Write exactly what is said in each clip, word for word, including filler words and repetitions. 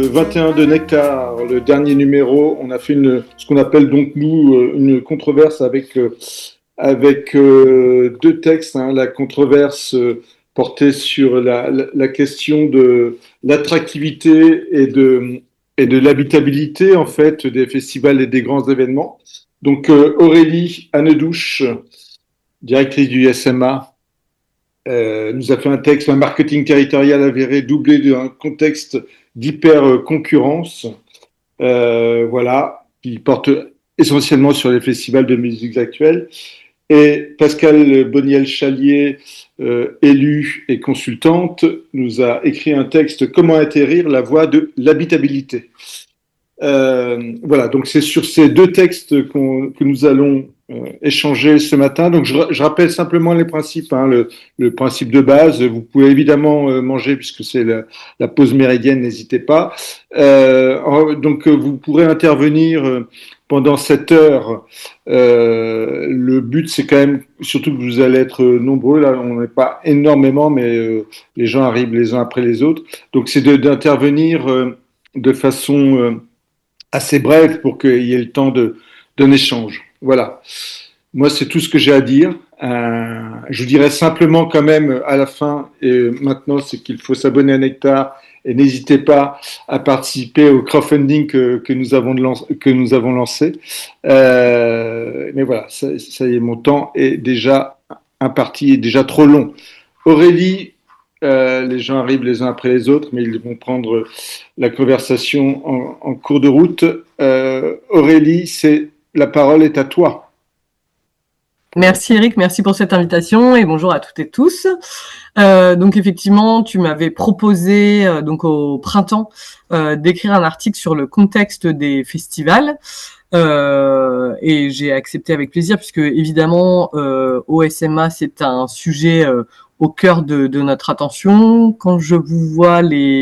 vingt et un de Nectar, le dernier numéro. On a fait une, ce qu'on appelle donc nous une controverse avec, avec euh, deux textes. Hein. La controverse euh, portait sur la, la, la question de l'attractivité et de, et de l'habitabilité en fait des festivals et des grands événements. Donc euh, Aurélie Hannedouche, directrice du S M A, Euh, nous a fait un texte, un marketing territorial avéré doublé d'un contexte d'hyper-concurrence, euh, voilà, qui porte essentiellement sur les festivals de musique actuelle. Et Pascal Boniel-Chalier, euh, élue et consultante, nous a écrit un texte Comment atterrir la voie de l'habitabilité. Euh, voilà, donc c'est sur ces deux textes qu'on, que nous allons euh, échanger ce matin. Donc je, je rappelle simplement les principes, hein, le, le principe de base. Vous pouvez évidemment euh, manger puisque c'est la, la pause méridienne, n'hésitez pas. Euh, donc vous pourrez intervenir pendant cette heure. Euh, le but c'est quand même, surtout que vous allez être nombreux. Là, on n'est pas énormément, mais euh, les gens arrivent les uns après les autres. Donc c'est de, d'intervenir euh, de façon euh, assez brève pour qu'il y ait le temps de, d'un échange. Voilà. Moi, c'est tout ce que j'ai à dire. Euh, je vous dirais simplement quand même à la fin, et maintenant, c'est qu'il faut s'abonner à Nectar et n'hésitez pas à participer au crowdfunding que, que, nous, avons de lance, que nous avons lancé. Euh, mais voilà, ça, ça y est, mon temps est déjà imparti, est déjà trop long. Aurélie, Euh, les gens arrivent les uns après les autres, mais ils vont prendre la conversation en, en cours de route. Euh, Aurélie, c'est, la parole est à toi. Merci Eric, merci pour cette invitation et bonjour à toutes et tous. Euh, donc effectivement, tu m'avais proposé euh, donc au printemps euh, d'écrire un article sur le contexte des festivals. Euh, et j'ai accepté avec plaisir puisque évidemment euh, au S M A c'est un sujet euh, au cœur de, de notre attention. Quand je vous vois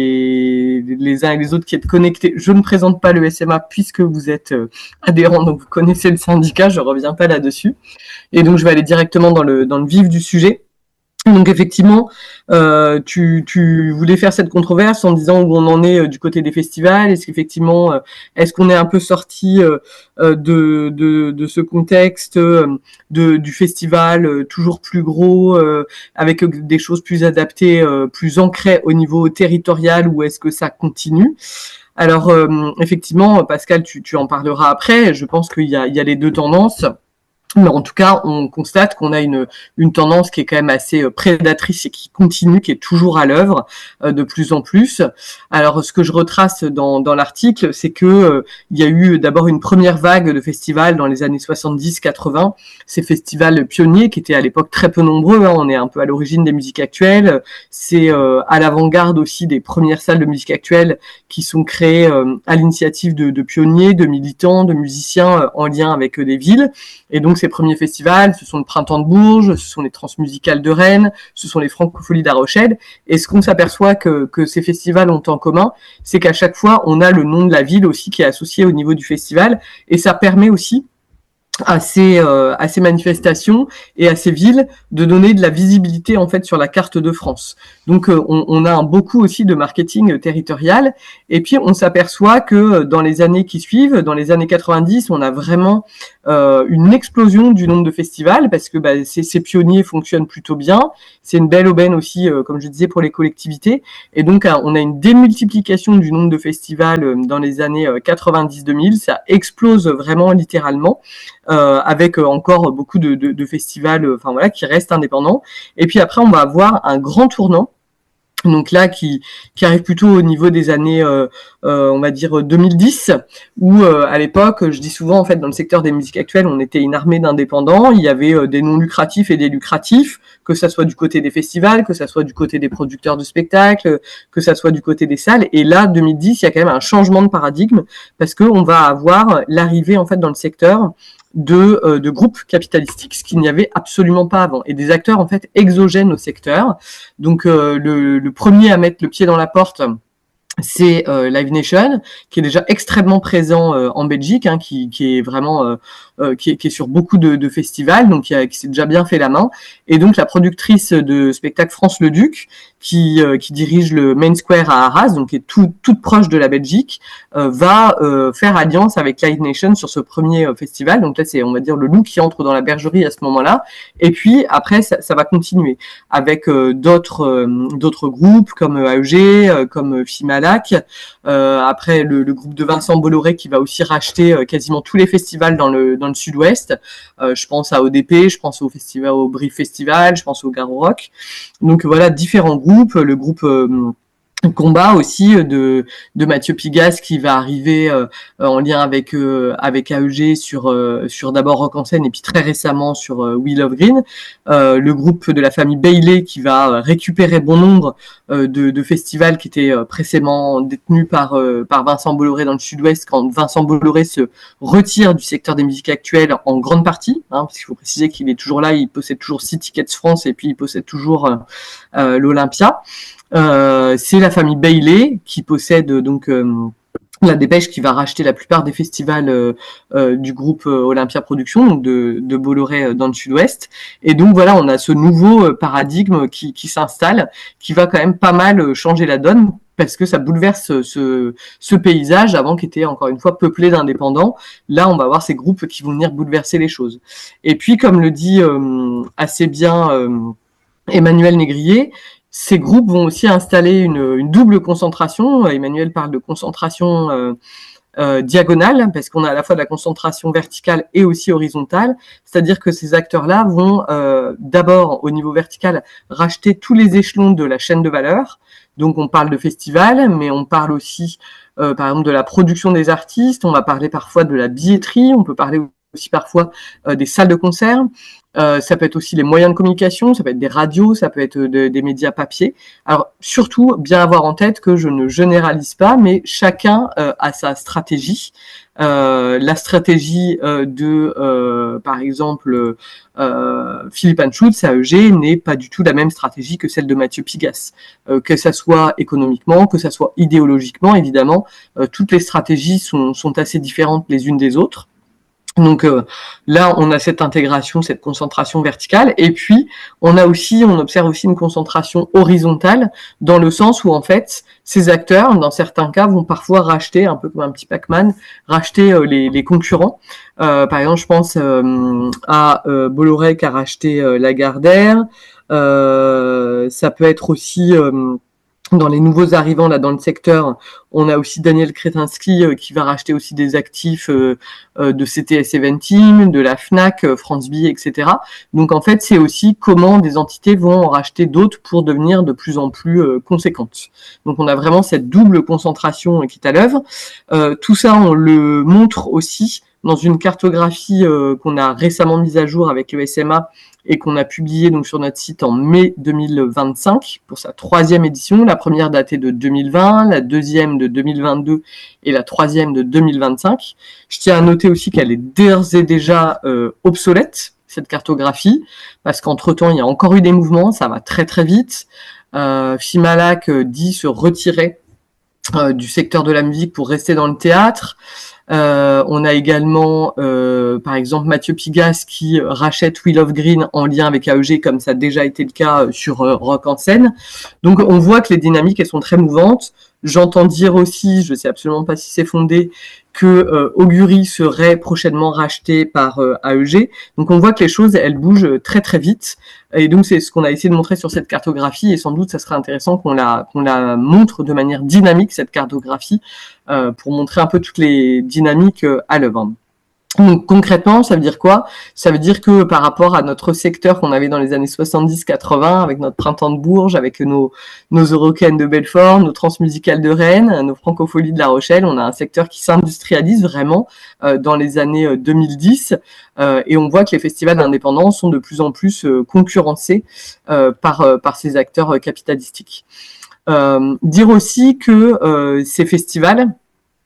les, les uns et les autres qui êtes connectés, je ne présente pas le S M A puisque vous êtes euh, adhérents, donc vous connaissez le syndicat, je reviens pas là-dessus. Et donc je vais aller directement dans le, dans le vif du sujet. Donc effectivement, euh, tu, tu voulais faire cette controverse en disant où on en est euh, du côté des festivals. Est-ce qu'effectivement, euh, est-ce qu'on est un peu sorti euh, de, de, de ce contexte euh, de, du festival euh, toujours plus gros, euh, avec des choses plus adaptées, euh, plus ancrées au niveau territorial, ou est-ce que ça continue ? Alors euh, effectivement, Pascal, tu, tu en parleras après. Je pense qu'il y a, il y a les deux tendances. Mais en tout cas, on constate qu'on a une, une tendance qui est quand même assez prédatrice et qui continue, qui est toujours à l'œuvre euh, de plus en plus. Alors, ce que je retrace dans, dans l'article, c'est que euh, il y a eu d'abord une première vague de festivals dans les années soixante-dix quatre-vingts, ces festivals pionniers qui étaient à l'époque très peu nombreux. Hein, on est un peu à l'origine des musiques actuelles. C'est euh, à l'avant-garde aussi des premières salles de musique actuelle qui sont créées euh, à l'initiative de, de pionniers, de militants, de musiciens euh, en lien avec euh, des villes. Et donc, ces premiers festivals, ce sont le Printemps de Bourges, ce sont les Transmusicales de Rennes, ce sont les Francopholies d'A Rochelle. Et ce qu'on s'aperçoit que, que ces festivals ont en commun, c'est qu'à chaque fois, on a le nom de la ville aussi qui est associé au niveau du festival. Et ça permet aussi à ces, euh, à ces manifestations et à ces villes de donner de la visibilité en fait sur la carte de France. Donc euh, on, on a un beaucoup aussi de marketing territorial, et puis on s'aperçoit que dans les années qui suivent, dans les années quatre-vingt-dix, on a vraiment euh, une explosion du nombre de festivals parce que bah, ces, ces pionniers fonctionnent plutôt bien. C'est une belle aubaine aussi, euh, comme je disais, pour les collectivités, et donc euh, on a une démultiplication du nombre de festivals euh, dans les années euh, quatre-vingt-dix deux mille. Ça explose vraiment littéralement. Euh, avec euh, encore beaucoup de, de, de festivals, euh, enfin voilà, qui restent indépendants. Et puis après, on va avoir un grand tournant. Donc là, qui qui arrive plutôt au niveau des années, euh, euh, on va dire deux mille dix, où euh, à l'époque, je dis souvent en fait dans le secteur des musiques actuelles, on était une armée d'indépendants. Il y avait euh, des non lucratifs et des lucratifs, que ça soit du côté des festivals, que ça soit du côté des producteurs de spectacles, que ça soit du côté des salles. Et là, deux mille dix, il y a quand même un changement de paradigme parce que on va avoir l'arrivée en fait dans le secteur de, euh, de groupes capitalistiques, ce qu'il n'y avait absolument pas avant, et des acteurs en fait exogènes au secteur. Donc euh, le, le premier à mettre le pied dans la porte, c'est euh, Live Nation, qui est déjà extrêmement présent euh, en Belgique, hein, qui, qui est vraiment euh, euh, qui, est, qui est sur beaucoup de, de festivals, donc qui, a, qui s'est déjà bien fait la main. Et donc la productrice de spectacle France Le Duc, qui, euh, qui dirige le Main Square à Arras, donc qui est tout, toute proche de la Belgique, euh, va euh, faire alliance avec Live Nation sur ce premier euh, festival. Donc là, c'est, on va dire, le loup qui entre dans la bergerie à ce moment-là. Et puis après, ça, ça va continuer avec euh, d'autres euh, d'autres groupes comme A E G, euh, comme Fimalac. Euh, après, le, le groupe de Vincent Bolloré qui va aussi racheter euh, quasiment tous les festivals dans le dans le Sud-Ouest. Euh, je pense à O D P, je pense au festival, au Brief Festival, je pense au Garo Rock. Donc voilà, différents groupes. Le groupe euh, Combat aussi de de Mathieu Pigasse qui va arriver euh, en lien avec euh, avec A E G sur euh, sur d'abord Rock en scène et puis très récemment sur euh, We Love Green. Euh, le groupe de la famille Bailey qui va récupérer bon nombre euh, de, de festivals qui étaient euh, précédemment détenus par euh, par Vincent Bolloré dans le Sud-Ouest quand Vincent Bolloré se retire du secteur des musiques actuelles en grande partie, hein, parce qu'il faut préciser qu'il est toujours là, il possède toujours six Tickets France et puis il possède toujours euh, euh, l'Olympia. Euh, c'est la famille Bailey qui possède donc euh, la Dépêche qui va racheter la plupart des festivals euh, euh, du groupe euh, Olympia Productions, donc de, de Bolloré euh, dans le Sud-Ouest. Et donc voilà, on a ce nouveau euh, paradigme qui, qui s'installe, qui va quand même pas mal euh, changer la donne parce que ça bouleverse ce, ce paysage avant qui était encore une fois peuplé d'indépendants. Là, on va avoir ces groupes qui vont venir bouleverser les choses. Et puis, comme le dit euh, assez bien euh, Emmanuel Négrier, ces groupes vont aussi installer une, une double concentration. Emmanuel parle de concentration euh, euh, diagonale, parce qu'on a à la fois de la concentration verticale et aussi horizontale. C'est-à-dire que ces acteurs-là vont euh, d'abord, au niveau vertical, racheter tous les échelons de la chaîne de valeur. Donc on parle de festivals, mais on parle aussi, euh, par exemple, de la production des artistes. On va parler parfois de la billetterie. On peut parler aussi parfois euh, des salles de concert. Euh, ça peut être aussi les moyens de communication, ça peut être des radios, ça peut être de, des médias papier. Alors surtout, bien avoir en tête que je ne généralise pas, mais chacun euh, a sa stratégie. Euh, la stratégie euh, de, euh, par exemple, euh, Philippe Anschutz, A E G, n'est pas du tout la même stratégie que celle de Mathieu Pigasse. Euh, que ça soit économiquement, que ça soit idéologiquement, évidemment, euh, toutes les stratégies sont, sont assez différentes les unes des autres. Donc euh, là, on a cette intégration, cette concentration verticale, et puis on a aussi, on observe aussi une concentration horizontale dans le sens où en fait, ces acteurs, dans certains cas, vont parfois racheter, un peu comme un petit Pac-Man, racheter euh, les, les concurrents. Euh, par exemple, je pense euh, à euh, Bolloré qui a racheté euh, Lagardère. Euh, ça peut être aussi euh, dans les nouveaux arrivants là dans le secteur, on a aussi Daniel Kretinsky euh, qui va racheter aussi des actifs euh, euh, de C T S Eventim, de la Fnac, euh, France Billet, et cetera. Donc en fait, c'est aussi comment des entités vont en racheter d'autres pour devenir de plus en plus euh, conséquentes. Donc on a vraiment cette double concentration qui est à l'œuvre. Euh, tout ça, on le montre aussi dans une cartographie euh, qu'on a récemment mise à jour avec le S M A et qu'on a publié donc sur notre site en mai deux mille vingt-cinq pour sa troisième édition. La première datée de deux mille vingt, la deuxième de deux mille vingt-deux et la troisième de deux mille vingt-cinq. Je tiens à noter aussi qu'elle est d'ores et déjà euh, obsolète, cette cartographie, parce qu'entre-temps, il y a encore eu des mouvements, ça va très très vite. Euh, Fimalac euh, dit se retirer euh, du secteur de la musique pour rester dans le théâtre. Euh, on a également, euh, par exemple, Mathieu Pigasse qui rachète We Love Green en lien avec A E G, comme ça a déjà été le cas sur euh, Rock en scène. Donc, on voit que les dynamiques, elles sont très mouvantes. J'entends dire aussi, je sais absolument pas si c'est fondé, que euh, Augury serait prochainement racheté par euh, A E G. Donc, on voit que les choses, elles bougent très très vite. Et donc, c'est ce qu'on a essayé de montrer sur cette cartographie. Et sans doute, ça serait intéressant qu'on la qu'on la montre de manière dynamique, cette cartographie, euh, pour montrer un peu toutes les dynamiques euh, à l'œuvre. Donc concrètement, ça veut dire quoi? Ça veut dire que par rapport à notre secteur qu'on avait dans les années soixante-dix quatre-vingts, avec notre Printemps de Bourges, avec nos, nos Eurocaines de Belfort, nos Transmusicales de Rennes, nos Francopholies de La Rochelle, on a un secteur qui s'industrialise vraiment euh, dans les années deux mille dix euh, et on voit que les festivals indépendants sont de plus en plus euh, concurrencés euh, par, euh, par ces acteurs euh, capitalistiques. Euh, dire aussi que euh, ces festivals,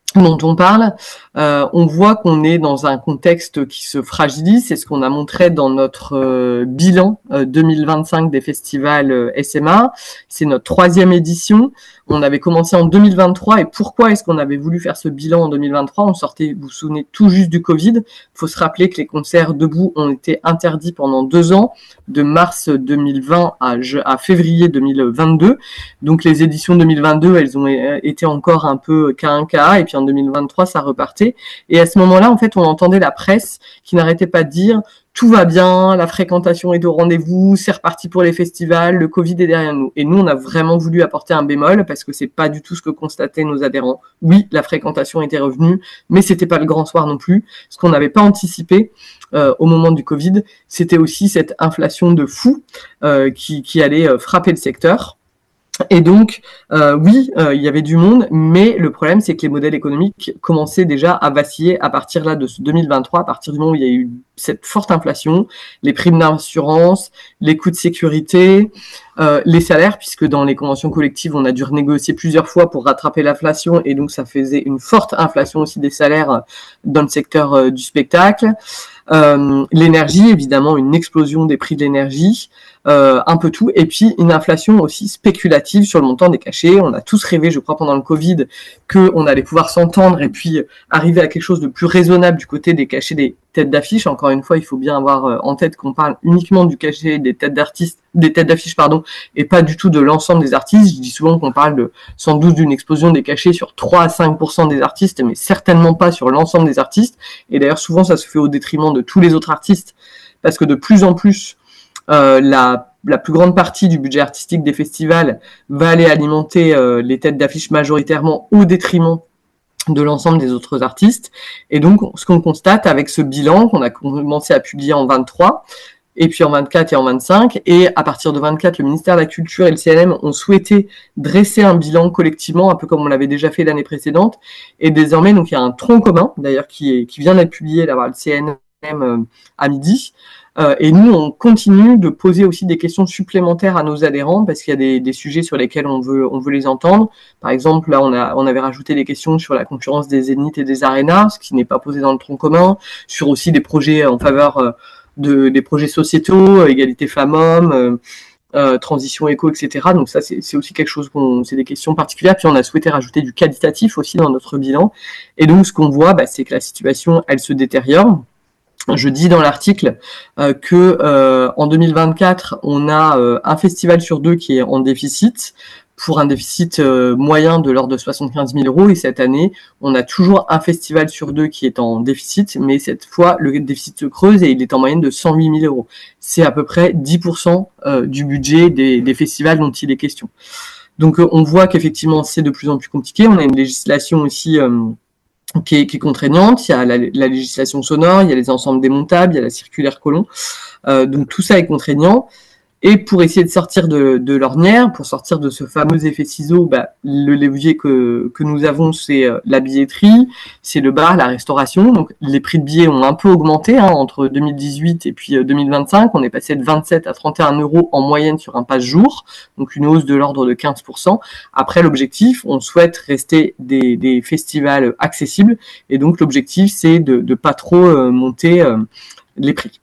dont on parle, euh, on voit qu'on est dans un contexte qui se fragilise. C'est ce qu'on a montré dans notre euh, bilan euh, deux mille vingt-cinq des festivals euh, S M A. C'est notre troisième édition. On avait commencé en deux mille vingt-trois. Et pourquoi est-ce qu'on avait voulu faire ce bilan en deux mille vingt-trois? On sortait, vous vous souvenez, tout juste du Covid. Il faut se rappeler que les concerts debout ont été interdits pendant deux ans, de mars deux mille vingt à, à février deux mille vingt-deux. Donc les éditions deux mille vingt-deux, elles ont été encore un peu cas un cas. Et puis en deux mille vingt-trois, ça repartait. Et à ce moment-là, en fait, on entendait la presse qui n'arrêtait pas de dire « tout va bien, la fréquentation est au rendez-vous, c'est reparti pour les festivals, le Covid est derrière nous ». Et nous, on a vraiment voulu apporter un bémol parce que c'est pas du tout ce que constataient nos adhérents. Oui, la fréquentation était revenue, mais c'était pas le grand soir non plus. Ce qu'on n'avait pas anticipé euh, au moment du Covid, c'était aussi cette inflation de fou euh, qui, qui allait euh, frapper le secteur. Et donc, euh, oui, euh, il y avait du monde, mais le problème, c'est que les modèles économiques commençaient déjà à vaciller à partir là de deux mille vingt-trois, à partir du moment où il y a eu cette forte inflation, les primes d'assurance, les coûts de sécurité, euh, les salaires, puisque dans les conventions collectives, on a dû renégocier plusieurs fois pour rattraper l'inflation, et donc ça faisait une forte inflation aussi des salaires dans le secteur euh, du spectacle. Euh, l'énergie, évidemment, une explosion des prix de l'énergie, euh, un peu tout, et puis une inflation aussi spéculative sur le montant des cachets. On a tous rêvé, je crois, pendant le Covid, qu'on allait pouvoir s'entendre et puis arriver à quelque chose de plus raisonnable du côté des cachets des têtes d'affiche. Encore une fois, il faut bien avoir en tête qu'on parle uniquement du cachet des têtes d'artistes, des têtes d'affiche, pardon, et pas du tout de l'ensemble des artistes. Je dis souvent qu'on parle de, sans doute d'une explosion des cachets sur trois à cinq pour cent des artistes, mais certainement pas sur l'ensemble des artistes. Et d'ailleurs, souvent, ça se fait au détriment de tous les autres artistes, parce que de plus en plus, euh, la, la plus grande partie du budget artistique des festivals va aller alimenter euh, les têtes d'affiche majoritairement au détriment de l'ensemble des autres artistes. Et donc, ce qu'on constate avec ce bilan qu'on a commencé à publier en vingt-trois, et puis en vingt-quatre et en vingt-cinq, et à partir de vingt-quatre, le ministère de la Culture et le C N M ont souhaité dresser un bilan collectivement, un peu comme on l'avait déjà fait l'année précédente, et désormais, donc il y a un tronc commun, d'ailleurs, qui, est, qui vient d'être publié là, par le C N M euh, à midi, euh, et nous, on continue de poser aussi des questions supplémentaires à nos adhérents, parce qu'il y a des, des sujets sur lesquels on veut, on veut les entendre. Par exemple, là, on, a, on avait rajouté des questions sur la concurrence des zéniths et des arénas, ce qui n'est pas posé dans le tronc commun, sur aussi des projets en faveur euh, de, des projets sociétaux, euh, égalité femmes-hommes, euh, euh, transition éco, et cetera. Donc ça, c'est, c'est aussi quelque chose qu'on, c'est des questions particulières. Puis on a souhaité rajouter du qualitatif aussi dans notre bilan. Et donc, ce qu'on voit, bah, c'est que la situation, elle se détériore. Je dis dans l'article euh, que euh, en deux mille vingt-quatre, on a euh, un festival sur deux qui est en déficit, pour un déficit euh, moyen de l'ordre de soixante-quinze mille euros. Et cette année, on a toujours un festival sur deux qui est en déficit, mais cette fois, le déficit se creuse et il est en moyenne de cent huit mille euros. C'est à peu près dix pour cent euh, du budget des, des festivals dont il est question. Donc, euh, on voit qu'effectivement, c'est de plus en plus compliqué. On a une législation aussi euh, Qui est, qui est contraignante, il y a la, la législation sonore, il y a les ensembles démontables, il y a la circulaire Collomb, euh, donc tout ça est contraignant. Et pour essayer de sortir de, de l'ornière, pour sortir de ce fameux effet ciseau, bah, le levier que, que nous avons, c'est la billetterie, c'est le bar, la restauration. Donc les prix de billets ont un peu augmenté hein, entre deux mille dix-huit et puis deux mille vingt-cinq. On est passé de vingt-sept à trente et un euros en moyenne sur un passe-jour, donc une hausse de l'ordre de quinze pour cent. Après l'objectif, on souhaite rester des, des festivals accessibles, et donc l'objectif, c'est de ne pas trop euh, monter euh, les prix.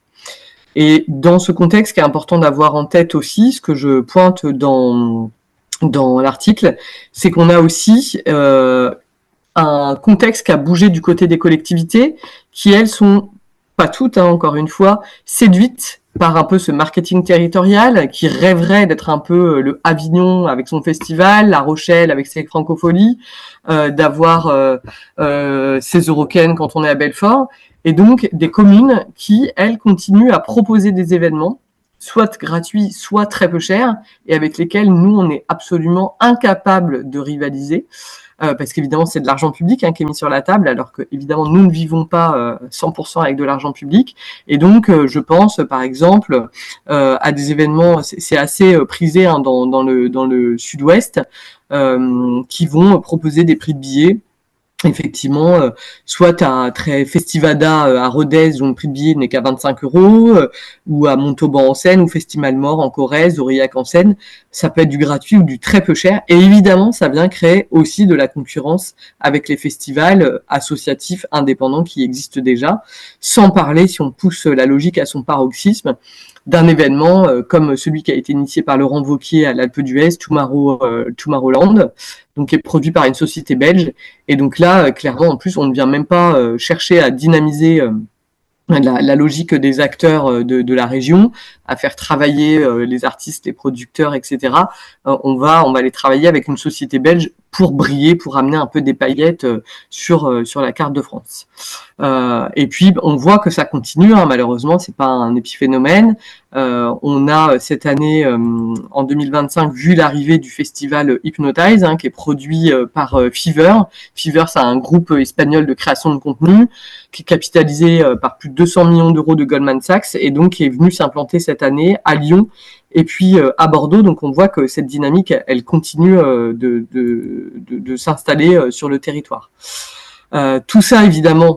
Et dans ce contexte, ce qui est important d'avoir en tête aussi, ce que je pointe dans, dans l'article, c'est qu'on a aussi euh, un contexte qui a bougé du côté des collectivités, qui elles sont, pas toutes hein, encore une fois, séduites par un peu ce marketing territorial, qui rêverait d'être un peu le Avignon avec son festival, La Rochelle avec ses francopholies, euh, d'avoir euh, euh, ses Eurocaines quand on est à Belfort. Et donc, des communes qui, elles, continuent à proposer des événements, soit gratuits, soit très peu chers, et avec lesquels nous, on est absolument incapables de rivaliser, euh, parce qu'évidemment, c'est de l'argent public hein, qui est mis sur la table, alors que, évidemment, nous ne vivons pas euh, cent pour cent avec de l'argent public. Et donc, euh, je pense, par exemple, euh, à des événements, c'est, c'est assez euh, prisé hein, dans, dans, le, dans le sud-ouest, euh, qui vont proposer des prix de billets Effectivement, euh, soit à très Festivada euh, à Rodez, dont le prix de billet n'est qu'à vingt-cinq euros, euh, ou à Montauban en Seine, ou Festival Mort en Corrèze, Aurillac en Seine. Ça peut être du gratuit ou du très peu cher. Et évidemment, ça vient créer aussi de la concurrence avec les festivals euh, associatifs indépendants qui existent déjà. Sans parler, si on pousse la logique à son paroxysme, d'un événement euh, comme celui qui a été initié par Laurent Wauquiez à l'Alpe d'Huez, Tomorrow, euh, Tomorrowland, donc qui est produit par une société belge. Et donc là, euh, clairement, en plus, on ne vient même pas euh, chercher à dynamiser euh, la, la logique des acteurs euh, de, de la région, à faire travailler euh, les artistes, les producteurs, et cetera. Euh, on va, on va les travailler avec une société belge pour briller, pour amener un peu des paillettes euh, sur euh, sur la carte de France. Euh, et puis on voit que ça continue. Hein, malheureusement, c'est pas un épiphénomène. Euh, on a cette année, euh, en deux mille vingt-cinq, vu l'arrivée du festival Hypnotize, hein, qui est produit euh, par euh, Fever. Fever, c'est un groupe espagnol de création de contenu qui est capitalisé euh, par plus de deux cents millions d'euros de Goldman Sachs et donc qui est venu s'implanter cette année à Lyon et puis euh, à Bordeaux. Donc on voit que cette dynamique, elle continue euh, de, de, de, de s'installer euh, sur le territoire. Euh, tout ça, évidemment,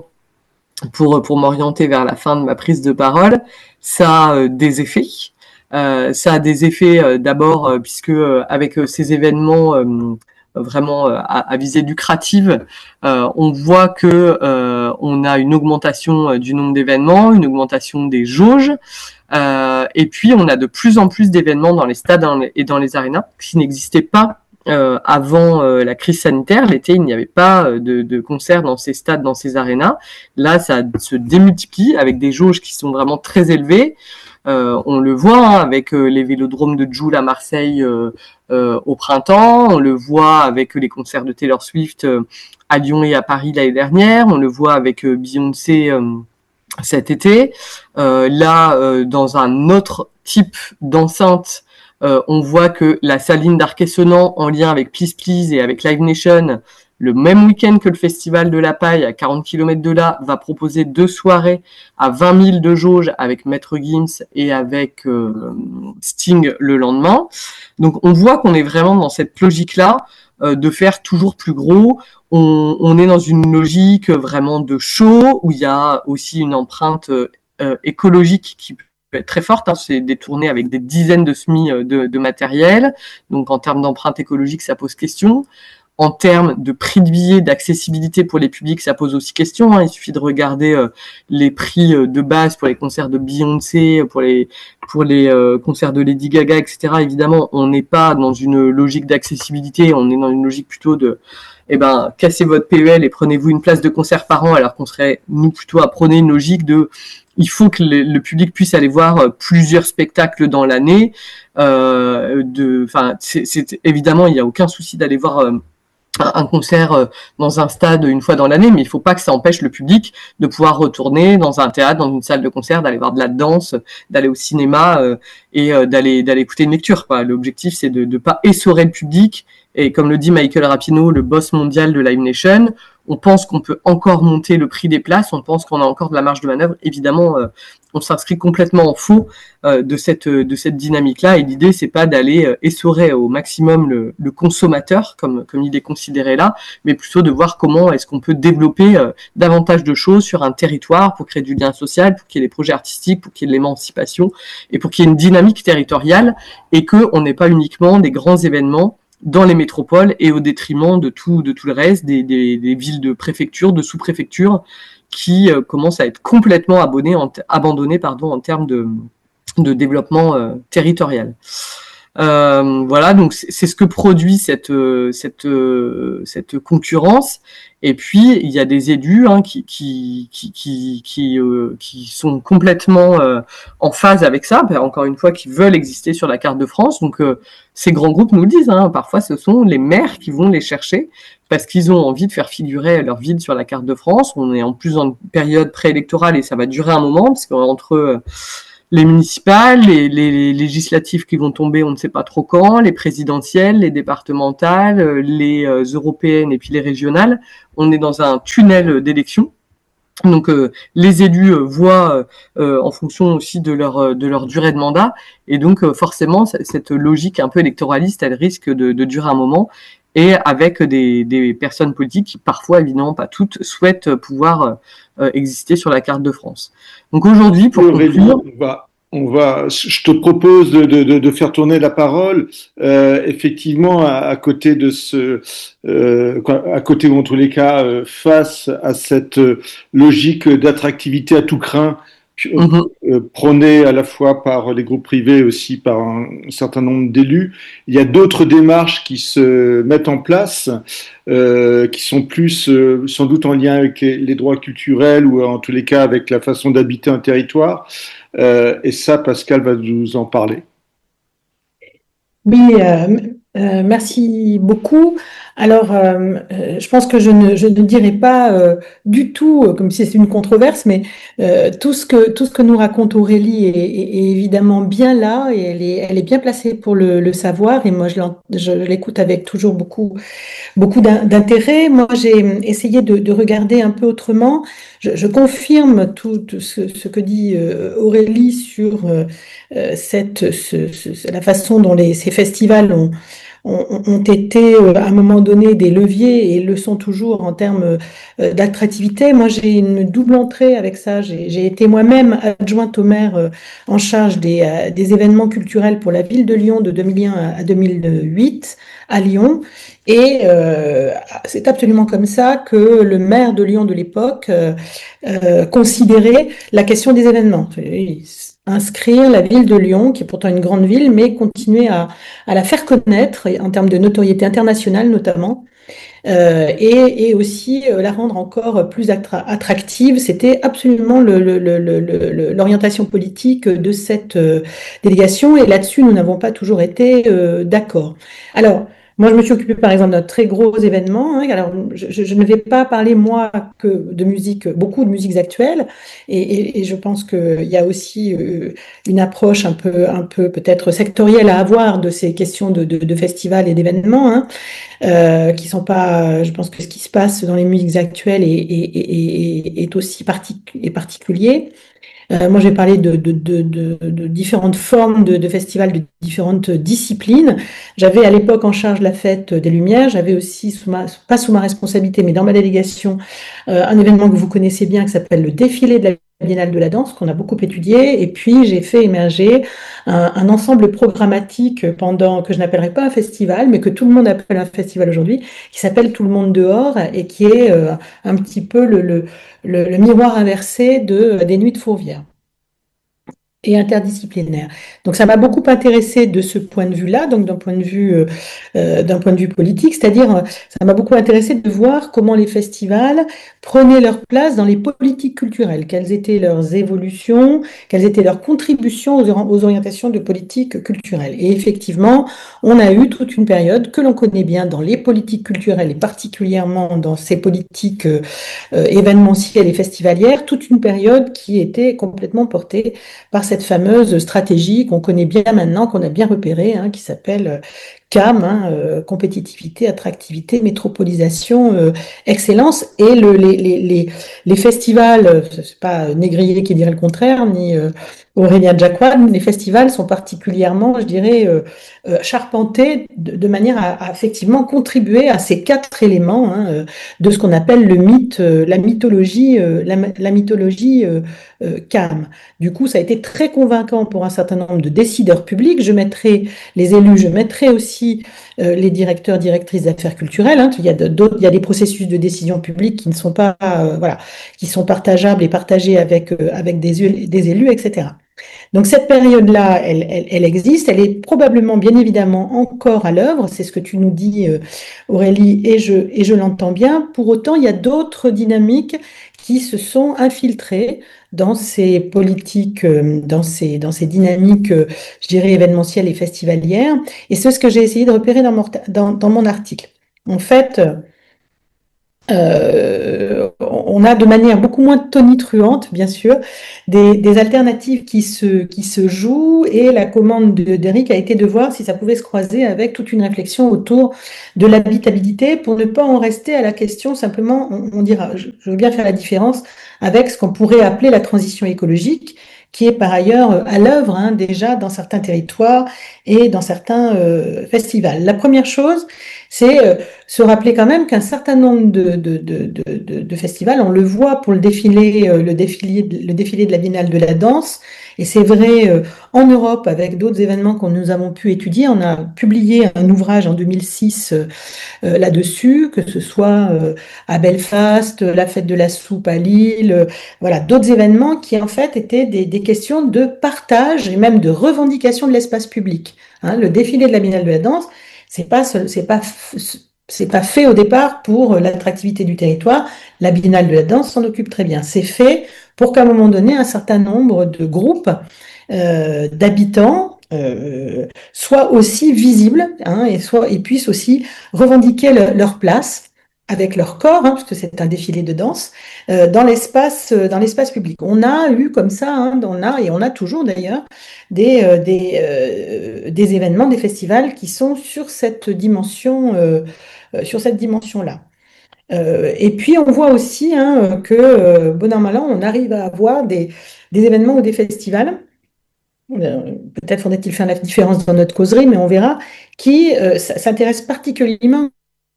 pour, pour m'orienter vers la fin de ma prise de parole, ça a euh, des effets. Euh, ça a des effets euh, d'abord euh, puisque euh, avec euh, ces événements euh, vraiment euh, à, à visée lucrative, euh, on voit que euh, on a une augmentation euh, du nombre d'événements, une augmentation des jauges, euh, et puis on a de plus en plus d'événements dans les stades et dans les arénas qui n'existaient pas euh, avant euh, la crise sanitaire. L'été, il n'y avait pas de, de concerts dans ces stades, dans ces arénas. Là, ça se démultiplie avec des jauges qui sont vraiment très élevées. Euh, on le voit hein, avec euh, les vélodromes de Joule à Marseille euh, euh, au printemps, on le voit avec les concerts de Taylor Swift euh, à Lyon et à Paris l'année dernière, on le voit avec euh, Beyoncé euh, cet été. Euh, là, euh, dans un autre type d'enceinte, euh, on voit que la Saline d'Arquesonant, en lien avec Please Please et avec Live Nation, le même week-end que le Festival de la Paille, à quarante kilomètres de là, va proposer deux soirées à vingt mille de jauge avec Maître Gims et avec euh, Sting le lendemain. Donc on voit qu'on est vraiment dans cette logique-là euh, de faire toujours plus gros. On, on est dans une logique vraiment de show où il y a aussi une empreinte euh, écologique qui peut être très forte. Hein. C'est détourné avec des dizaines de semis de, de matériel. Donc en termes d'empreinte écologique, ça pose question. En termes de prix de billets, d'accessibilité pour les publics, ça pose aussi question. Hein. Il suffit de regarder euh, les prix euh, de base pour les concerts de Beyoncé, pour les pour les euh, concerts de Lady Gaga, et cetera. Évidemment, on n'est pas dans une logique d'accessibilité, on est dans une logique plutôt de, eh ben, cassez votre P E L et prenez-vous une place de concert par an, alors qu'on serait nous plutôt à prôner une logique de, il faut que le, le public puisse aller voir euh, plusieurs spectacles dans l'année. Euh, de, enfin, c'est, c'est évidemment, il n'y a aucun souci d'aller voir euh, un concert dans un stade une fois dans l'année, mais il ne faut pas que ça empêche le public de pouvoir retourner dans un théâtre, dans une salle de concert, d'aller voir de la danse, d'aller au cinéma euh, et euh, d'aller d'aller écouter une lecture. Quoi. L'objectif, c'est de ne pas essorer le public. Et comme le dit Michael Rapino, le boss mondial de Live Nation, on pense qu'on peut encore monter le prix des places, on pense qu'on a encore de la marge de manœuvre. Évidemment, euh, on s'inscrit complètement en faux euh, de cette de cette dynamique-là. Et l'idée, c'est pas d'aller euh, essorer au maximum le, le consommateur, comme comme il est considéré là, mais plutôt de voir comment est-ce qu'on peut développer euh, davantage de choses sur un territoire pour créer du lien social, pour qu'il y ait des projets artistiques, pour qu'il y ait de l'émancipation et pour qu'il y ait une dynamique territoriale et que on n'ait pas uniquement des grands événements dans les métropoles et au détriment de tout de tout le reste, des, des, des villes de préfecture, de sous-préfecture qui euh, commencent à être complètement abonnés en t- abandonnés pardon, en termes de, de développement euh, territorial. Euh, voilà, donc c'est, c'est ce que produit cette, cette, cette concurrence. Et puis il y a des élus hein, qui, qui, qui, qui, qui, euh, qui sont complètement euh, en phase avec ça. Encore une fois, qui veulent exister sur la carte de France. Donc euh, ces grands groupes nous le disent. Hein, parfois, ce sont les maires qui vont les chercher parce qu'ils ont envie de faire figurer leur ville sur la carte de France. On est en plus dans une période préélectorale et ça va durer un moment parce qu'entre euh, les municipales, les, les, les législatives qui vont tomber, on ne sait pas trop quand, les présidentielles, les départementales, les euh, européennes et puis les régionales. On est dans un tunnel d'élections. Donc euh, les élus euh, voient euh, en fonction aussi de leur de leur durée de mandat, et donc euh, forcément cette logique un peu électoraliste, elle risque de, de durer un moment, et avec des, des personnes politiques qui parfois, évidemment pas toutes, souhaitent pouvoir euh, exister sur la carte de France. Donc aujourd'hui, pour Aurélie, conclure, on va, on va, je te propose de, de, de faire tourner la parole. Euh, effectivement, à, à côté de ce, euh, à côté ou en tous les cas, euh, face à cette logique d'attractivité à tout crin, mm-hmm. euh, prônée à la fois par les groupes privés et aussi par un certain nombre d'élus, il y a d'autres démarches qui se mettent en place, euh, qui sont plus euh, sans doute en lien avec les droits culturels ou en tous les cas avec la façon d'habiter un territoire. Euh, et ça, Pascal va nous en parler. Oui, euh, euh, merci beaucoup. Alors, euh, euh, je pense que je ne, je ne dirai pas euh, du tout, euh, comme si c'était une controverse, mais euh, tout ce que, tout ce que nous raconte Aurélie est, est- est évidemment bien là et elle est, elle est bien placée pour le, le savoir. Et moi, je l'en- je l'écoute avec toujours beaucoup beaucoup d'in- d'intérêt. Moi, j'ai essayé de, de regarder un peu autrement. Je, je confirme tout, tout ce, ce que dit euh, Aurélie sur euh, euh, cette, ce- ce- la façon dont les, ces festivals ont, ont, ont été euh, à un moment donné des leviers et le sont toujours en termes euh, d'attractivité. Moi, j'ai une double entrée avec ça. J'ai j'ai été moi-même adjointe au maire euh, en charge des, euh, des événements culturels pour la ville de Lyon de deux mille un à deux mille huit à Lyon. Et euh, c'est absolument comme ça que le maire de Lyon de l'époque euh, euh, considérait la question des événements. Inscrire la ville de Lyon, qui est pourtant une grande ville, mais continuer à, à la faire connaître en termes de notoriété internationale notamment, euh, et, et aussi euh, la rendre encore plus attra- attractive. C'était absolument le- le- le- le- le- l'orientation politique de cette euh, délégation, et là-dessus, nous n'avons pas toujours été euh, d'accord. Alors, moi, je me suis occupée, par exemple, d'un très gros événement, hein. Alors, je, je ne vais pas parler, moi, que de musique, beaucoup de musiques actuelles, et, et- et je pense qu'il y a aussi euh, une approche un peu, un peu peut-être sectorielle à avoir de ces questions de, de, de festivals et d'événements, hein, euh, qui sont pas. Je pense que ce qui se passe dans les musiques actuelles est, est, est, est aussi partic est particulier. Euh, moi, j'ai parlé de, de, de, de, de différentes formes de, de festivals, de différentes disciplines. J'avais à l'époque en charge la fête des Lumières. J'avais aussi, sous ma, pas sous ma responsabilité, mais dans ma délégation, euh, un événement que vous connaissez bien qui s'appelle le défilé de la Biennale de la danse, qu'on a beaucoup étudié. Et puis, j'ai fait émerger un, un ensemble programmatique pendant, que je n'appellerais pas un festival, mais que tout le monde appelle un festival aujourd'hui, qui s'appelle Tout le monde dehors et qui est euh, un petit peu le, le, le, le miroir inversé de, des Nuits de Fourvière et interdisciplinaire. Donc ça m'a beaucoup intéressé de ce point de vue-là, donc d'un point de vue euh, euh, d'un point de vue politique, c'est-à-dire euh, ça m'a beaucoup intéressé de voir comment les festivals prenaient leur place dans les politiques culturelles, quelles étaient leurs évolutions, quelles étaient leurs contributions aux, aux orientations de politique culturelle. Et effectivement, on a eu toute une période que l'on connaît bien dans les politiques culturelles et particulièrement dans ces politiques euh, euh, événementielles et festivalières, toute une période qui était complètement portée par cette fameuse stratégie qu'on connaît bien maintenant, qu'on a bien repérée, hein, qui s'appelle C A M, hein, euh, compétitivité, attractivité, métropolisation, euh, excellence. Et le, les, les, les, les festivals, c'est pas Négrier qui dirait le contraire, ni euh, Aurélien Jacquard, les festivals sont particulièrement, je dirais, euh, euh, charpentés de, de manière à, à effectivement contribuer à ces quatre éléments, hein, euh, de ce qu'on appelle le mythe, euh, la mythologie, euh, la, la mythologie euh, euh, C A M. Du coup, ça a été très convaincant pour un certain nombre de décideurs publics. Je mettrai les élus, je mettrai aussi euh, les directeurs, directrices d'affaires culturelles, hein. Il y a d'autres, il y a des processus de décision publique qui ne sont pas, euh, voilà, qui sont partageables et partagés avec euh, avec des, des élus, et cetera. Donc cette période-là, elle, elle, elle existe, elle est probablement, bien évidemment, encore à l'œuvre. C'est ce que tu nous dis, euh, Aurélie, et je et je l'entends bien. Pour autant, il y a d'autres dynamiques qui se sont infiltrées dans ces politiques, euh, dans ces, dans ces dynamiques, euh, je dirais, événementielles et festivalières. Et c'est ce que j'ai essayé de repérer dans mon, dans, dans mon article. En fait, euh, on, on a de manière beaucoup moins tonitruante, bien sûr, des, des alternatives qui se, qui se jouent, et la commande d'Éric a été de voir si ça pouvait se croiser avec toute une réflexion autour de l'habitabilité, pour ne pas en rester à la question simplement, on, on dira, je, je veux bien faire la différence avec ce qu'on pourrait appeler la transition écologique, qui est par ailleurs à l'œuvre hein, déjà dans certains territoires et dans certains euh, festivals. La première chose, c'est euh, se rappeler quand même qu'un certain nombre de, de, de, de, de festivals, on le voit pour le défilé, euh, le défilé, le défilé de la Biennale de la danse, et c'est vrai euh, en Europe avec d'autres événements que nous avons pu étudier. On a publié un ouvrage en deux mille six euh, euh, là-dessus, que ce soit euh, à Belfast, la fête de la soupe à Lille, euh, voilà, d'autres événements qui en fait étaient des, des questions de partage et même de revendication de l'espace public. Hein, le défilé de la Biennale de la danse, c'est pas, c'est pas, c'est pas fait au départ pour l'attractivité du territoire. La Biennale de la danse s'en occupe très bien. C'est fait pour qu'à un moment donné, un certain nombre de groupes euh, d'habitants euh, soient aussi visibles hein, et, soient, et puissent aussi revendiquer le, leur place avec leur corps, hein, parce que c'est un défilé de danse, euh, dans l'espace, euh, dans l'espace public. On a eu comme ça, hein, on a et on a toujours d'ailleurs des euh, des, euh, des événements, des festivals qui sont sur cette dimension, euh, euh, sur cette dimension-là. Euh, et puis on voit aussi hein, que euh, bon an mal an, on arrive à avoir des des événements ou des festivals. Euh, peut-être faudrait-il faire la différence dans notre causerie, mais on verra, qui euh, s'intéressent particulièrement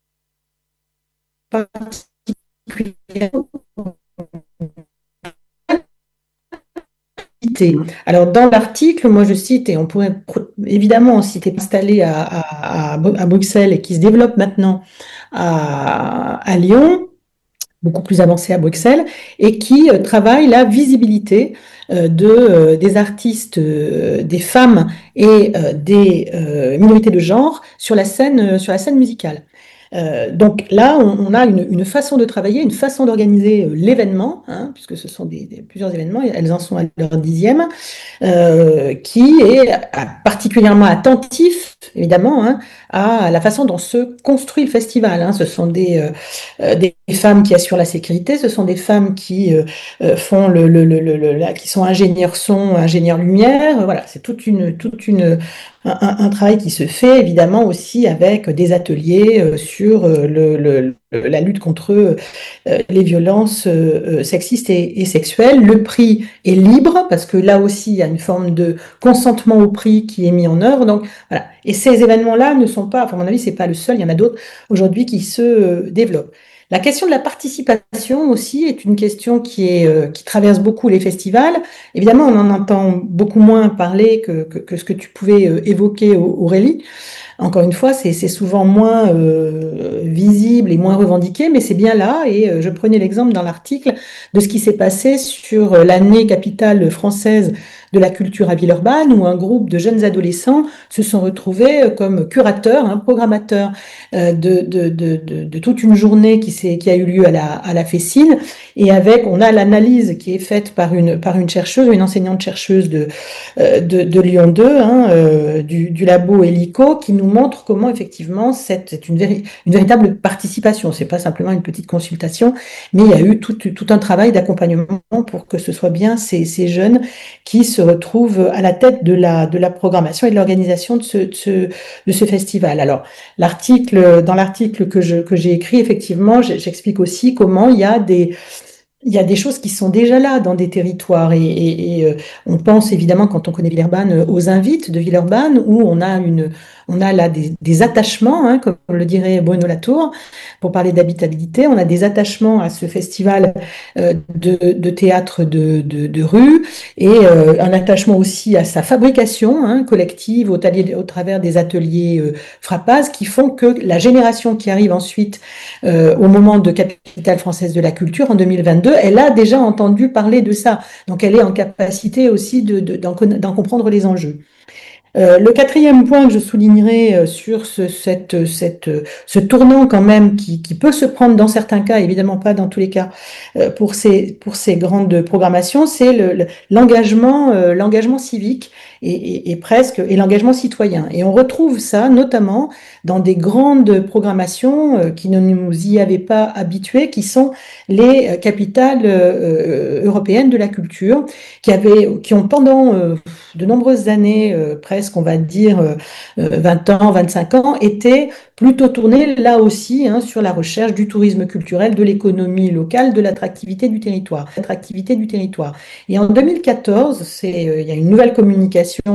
Alors, dans l'article, moi je cite, et on pourrait évidemment citer, installé à, à, à Bruxelles et qui se développe maintenant à, à Lyon, beaucoup plus avancé à Bruxelles, et qui euh, travaille la visibilité euh, de, euh, des artistes, euh, des femmes et euh, des euh, minorités de genre sur la scène, euh, sur la scène musicale. Euh, donc là, on, on a une, une façon de travailler, une façon d'organiser euh, l'événement, hein, puisque ce sont des, des, plusieurs événements, et elles en sont à leur dixième, euh, qui est particulièrement attentif, évidemment, hein, à la façon dont se construit le festival. Hein. Ce sont des, euh, des femmes qui assurent la sécurité, ce sont des femmes qui euh, font le, le, le, le, le là, qui sont ingénieurs son, ingénieurs lumière. Voilà, c'est toute une, toute une Un, un travail qui se fait évidemment aussi avec des ateliers euh, sur euh, le, le, la lutte contre euh, les violences euh, sexistes et, et sexuelles. Le prix est libre parce que là aussi il y a une forme de consentement au prix qui est mis en œuvre. Donc voilà. Et ces événements-là ne sont pas, enfin, à mon avis, c'est pas le seul. Il y en a d'autres aujourd'hui qui se euh, développent. La question de la participation aussi est une question qui, est, euh, qui traverse beaucoup les festivals. Évidemment, on en entend beaucoup moins parler que, que, que ce que tu pouvais euh, évoquer, Aurélie. Encore une fois, c'est souvent moins euh, visible et moins revendiqué, mais c'est bien là. Et euh, je prenais l'exemple dans l'article de ce qui s'est passé sur euh, l'année capitale française de la culture à Villeurbanne, où un groupe de jeunes adolescents se sont retrouvés comme curateurs, hein, programmateurs euh, de, de, de, de, de toute une journée qui, qui a eu lieu à la, à la Fessine. Et avec, on a l'analyse qui est faite par une, par une chercheuse, une enseignante chercheuse de, euh, de, de Lyon deux, hein, euh, du, du labo Helico, qui nous montre comment effectivement c'est une, véri, une véritable participation. C'est pas simplement une petite consultation, mais il y a eu tout, tout un travail d'accompagnement pour que ce soit bien ces, ces jeunes qui se retrouvent à la tête de la, de la programmation et de l'organisation de ce, de ce, de ce festival. Alors, l'article, dans l'article que je, que j'ai écrit, effectivement, j'explique aussi comment il y a des, il y a des choses qui sont déjà là dans des territoires et, et, et euh, on pense évidemment quand on connaît Villeurbanne aux invites de Villeurbanne où on a une, on a là des, des attachements, hein, comme le dirait Bruno Latour, pour parler d'habitabilité. On a des attachements à ce festival euh, de, de théâtre de, de, de rue et euh, un attachement aussi à sa fabrication hein, collective au, au travers des ateliers euh, Frappaz qui font que la génération qui arrive ensuite euh, au moment de Capitale française de la culture en deux mille vingt-deux, elle a déjà entendu parler de ça. Donc elle est en capacité aussi de, de, d'en, d'en comprendre les enjeux. Euh, le quatrième point que je soulignerai euh, sur ce, cette, cette, euh, ce tournant quand même qui, qui peut se prendre dans certains cas, évidemment pas dans tous les cas, euh, pour ces, pour ces grandes programmations, c'est le, le- l'engagement, euh, l'engagement civique et, et, et presque et l'engagement citoyen. Et on retrouve ça notamment dans des grandes programmations euh, qui ne nous y avaient pas habitués, qui sont les euh, capitales euh, euh, européennes de la culture, qui avaient, qui ont pendant euh, de nombreuses années, euh, presque, on va dire, euh, vingt ans, vingt-cinq ans, étaient plutôt tournés là aussi hein, sur la recherche du tourisme culturel, de l'économie locale, de l'attractivité du territoire. L'attractivité du territoire. Et en deux mille quatorze, c'est, euh, il y a une nouvelle communication